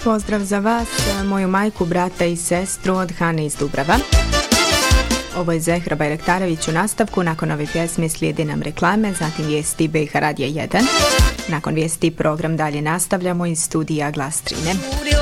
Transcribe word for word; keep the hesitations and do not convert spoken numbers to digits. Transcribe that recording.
Pozdrav za vas, moju majku, brata i sestru od Hane iz Dubrava. Ovo je Zehra Bajraktarević u nastavku. Nakon ove pjesme slijede nam reklame, zatim vijesti B i H Radija jedan. Nakon vijesti program dalje nastavljamo iz studija Glas Trine.